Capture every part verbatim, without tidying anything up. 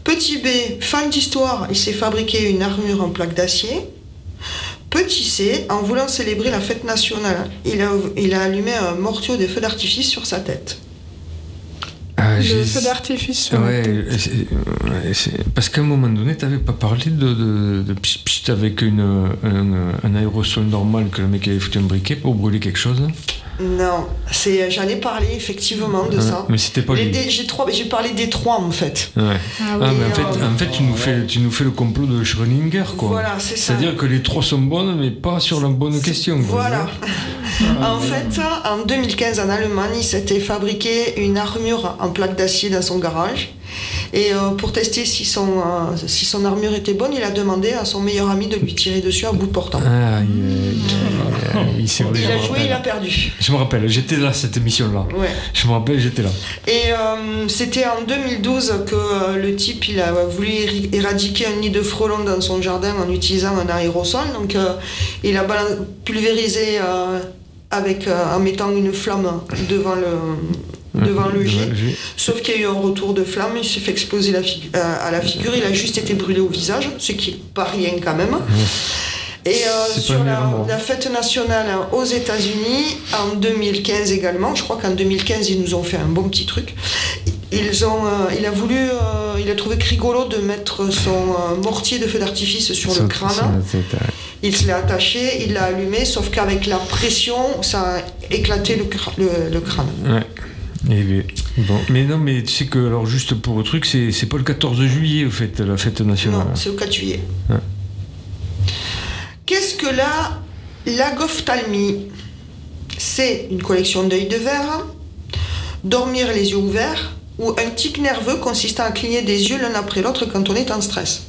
Petit B, fan d'histoire, il s'est fabriqué une armure en plaque d'acier. Petit C, en voulant célébrer la fête nationale, il a, il a allumé un morceau de feu d'artifice sur sa tête. Ah, Le j'ai... feu d'artifice sur ouais, la tête. c'est... Ouais, c'est... Parce qu'à un moment donné, tu n'avais pas parlé de, de, de pchit pchit avec une, un, un aérosol normal que le mec avait foutu un briquet pour brûler quelque chose. Non, c'est, j'en ai parlé effectivement de ouais, ça. Mais c'était pas Les lui. dé- j'ai, trois, j'ai parlé des trois en fait. Ouais. Ah, Ah, oui. mais en Et, fait, euh, en fait tu, nous fais, tu nous fais le complot de Schrödinger, quoi. Voilà, c'est ça. C'est-à-dire que les trois sont bonnes, mais pas sur la bonne question. Quoi. Voilà. Ah, en fait, en deux mille quinze, en Allemagne, il s'était fabriqué une armure en plaque d'acier dans son garage. Et euh, pour tester si son, euh, si son armure était bonne, il a demandé à son meilleur ami de lui tirer dessus à bout portant. Ah, il, il, il, c'est vrai, Il je a me joué, rappelle. il a perdu. Je me rappelle, j'étais là cette émission-là. Ouais. Je me rappelle, j'étais là. Et euh, c'était en deux mille douze que euh, le type il a voulu éri- éradiquer un nid de frelons dans son jardin en utilisant un aérosol. Donc euh, il a balan- pulvérisé euh, avec, euh, en mettant une flamme devant le, devant le jet. Sauf qu'il y a eu un retour de flamme, il s'est fait exploser la figu- euh, à la figure, il a juste été brûlé au visage, ce qui n'est pas rien quand même. Et euh, sur la, la fête nationale aux États-Unis, en deux mille quinze également, je crois qu'en deux mille quinze ils nous ont fait un bon petit truc. Ils ont, euh, il a voulu, euh, il a trouvé rigolo de mettre son euh, mortier de feu d'artifice sur le crâne. Il se l'est attaché, il l'a allumé, sauf qu'avec la pression, ça a éclaté le, cra- le, le crâne. Ouais. Et bien, bon. Mais non, mais tu sais que, alors juste pour le truc, c'est, c'est pas le quatorze juillet, au fait, la fête nationale. Non, c'est le quatre juillet. Ouais. Qu'est-ce que la lagophthalmie ? C'est une collection d'œils de verre, dormir les yeux ouverts, ou un tic nerveux consistant à cligner des yeux l'un après l'autre quand on est en stress.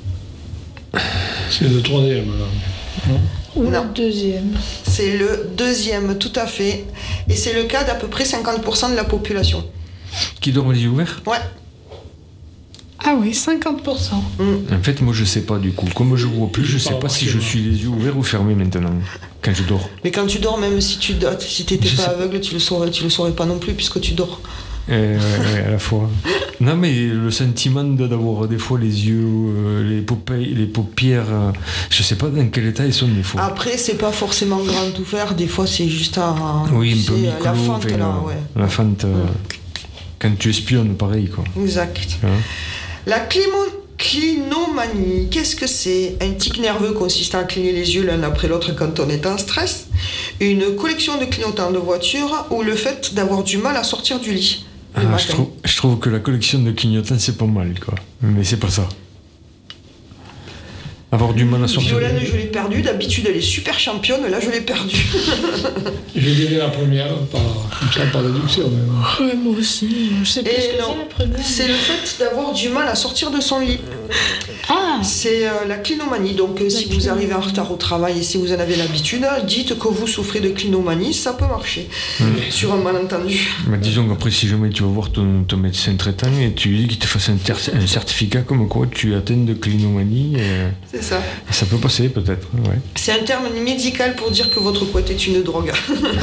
C'est le troisième, là. Ou Non. le deuxième. C'est le deuxième, tout à fait. Et c'est le cas d'à peu près cinquante pour cent de la population. Qui dort les yeux ouverts ? Ouais. Ah oui, cinquante pour cent. Mm. En fait, moi, je sais pas du coup. Comme je vois plus, je sais pas si je suis les yeux ouverts ou fermés maintenant, quand je dors. Mais quand tu dors, même si tu dors, si t'étais Je pas sais. aveugle, tu le saurais, tu le saurais pas non plus puisque tu dors. Euh, ouais, ouais, à la fois. Non, mais le sentiment de- d'avoir des fois les yeux, euh, les, paupières, les paupières, euh, je sais pas dans quel état ils sont des fois. Après, c'est pas forcément grand ouvert. Des fois, c'est juste un. oui, un c'est peu micro, la fente enfin, là, la- ouais. La fente, euh, quand tu espionnes, pareil, quoi. Exact. Tu vois. La climo- clinomanie, qu'est-ce que c'est ? Un tic nerveux consistant à cligner les yeux l'un après l'autre quand on est en stress, une collection de clignotants de voiture ou le fait d'avoir du mal à sortir du lit le Ah, matin. je, trouve, je trouve que la collection de clignotants, c'est pas mal, quoi. Mais c'est pas ça. Avoir du mal à sortir. Violaine, je l'ai perdue. D'habitude, elle est super championne. Là, je l'ai perdue. Je dirais la première, par, comme ça, par déduction. Mais... Ouais, moi aussi. Je sais pas ce Et que non, c'est la première. c'est le fait d'avoir du mal à sortir de son lit. Ah, C'est euh, la clinomanie. Donc, euh, si vous clinomanie. arrivez en retard au travail et si vous en avez l'habitude, dites que vous souffrez de clinomanie, ça peut marcher. Sur un malentendu. Mais disons qu'après, si jamais tu vas voir ton, ton médecin traitant et tu lui dis qu'il te fasse un, ter- un certificat comme quoi tu es atteint de clinomanie, euh, C'est ça. ça peut passer peut-être. Ouais. C'est un terme médical pour dire que votre couette est une drogue.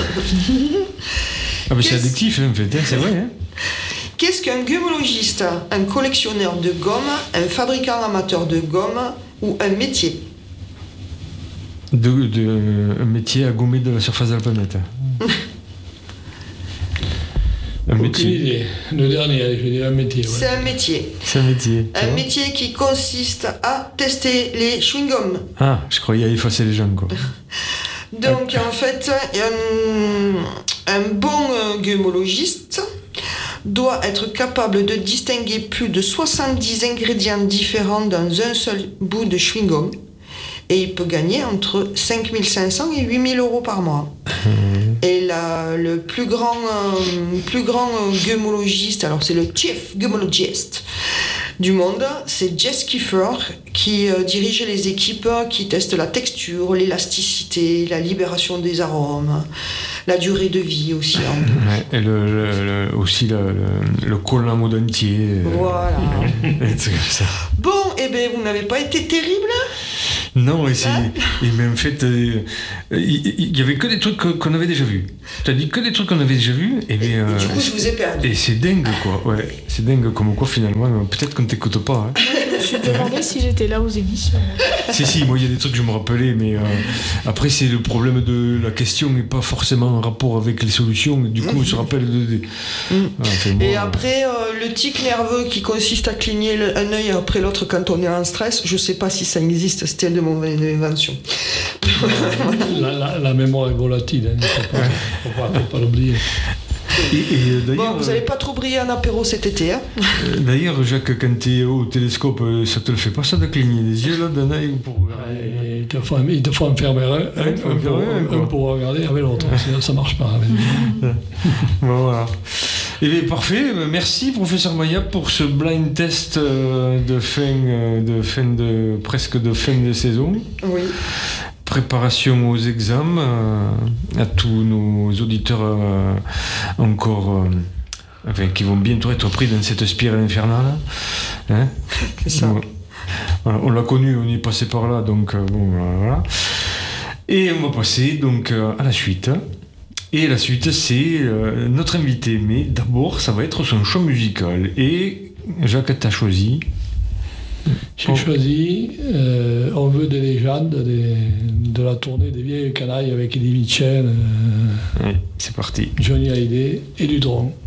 Ah, mais c'est Qu'est-ce- addictif, hein, en fait, hein, c'est vrai. Hein. Qu'est-ce qu'un gumologiste ? Un collectionneur de gomme, un fabricant amateur de gomme ou un métier ? De, de, un métier à gommer de la surface de la planète. Un Aucune métier. idée. Le dernier, allez, je vais dire un métier. Ouais. C'est un métier. C'est un métier. tu Un vois. métier qui consiste à tester les chewing-gums. Ah, je croyais à effacer les gens, quoi. Donc en fait, un, un bon euh, gumologiste doit être capable de distinguer plus de soixante-dix ingrédients différents dans un seul bout de chewing-gum. Et il peut gagner entre cinq mille cinq cents et huit mille euros par mois. Et la, le plus grand, euh, plus grand euh, gumologiste, alors c'est le chief gumologist du monde, c'est Jess Kiefer qui euh, dirige les équipes qui testent la texture, l'élasticité, la libération des arômes, la durée de vie aussi. Hein. Ouais, et le, le, le, aussi le, le, le collant mot entier. Voilà. C'est comme ça. Bon, et eh bien vous n'avez pas été terrible. Non, et, c'est, hein et même en fait, il euh, y, y avait que des trucs qu'on avait déjà vus. Tu as dit que des trucs qu'on avait déjà vus, et, et, bien, et euh, du coup, je vous ai perdu. Et c'est dingue, quoi. Ouais, c'est dingue comme quoi, finalement, peut-être qu'on ne t'écoute pas. Hein. Je me suis demandé si j'étais là aux émissions. Si, si, moi, il y a des trucs que je me rappelais, mais euh, après, c'est le problème de la question n'est pas forcément en rapport avec les solutions. Du coup, on se rappelle de. de... Mmh. Enfin, moi, et après, euh, le tic nerveux qui consiste à cligner le, un œil après l'autre quand on est en stress, je sais pas si ça existe, c'était de mon invention. la, la, la mémoire est volatile, il hein, ne faut pas, faut pas, faut pas l'oublier. Et, et d'ailleurs, bon, vous n'allez pas trop briller en apéro cet été. Hein. D'ailleurs, Jacques, quand tu es au télescope, ça te le fait pas ça de cligner les yeux là d'un œil pour regarder? Il te faut, il te faut en faire un, un, un, un, pour, un, un pour regarder avec l'autre, sinon ça marche pas. Bon, voilà. Eh bien, parfait. Merci, professeur Maya, pour ce blind test de fin, de fin de presque de fin de saison. Oui. Préparation aux examens euh, à tous nos auditeurs euh, encore euh, enfin, qui vont bientôt être pris dans cette spirale infernale. Hein, c'est ça. Bon, voilà, on l'a connu, on y est passé par là, donc euh, bon, voilà. Et on va passer donc euh, à la suite. Et la suite, c'est euh, notre invité. Mais d'abord, ça va être son choix musical. Et Jacques, t'as choisi. J'ai choisi euh, On veut des légendes des, de la tournée des vieilles canailles avec Eddie Mitchell, euh, oui, c'est parti. Johnny Hallyday et Dudron.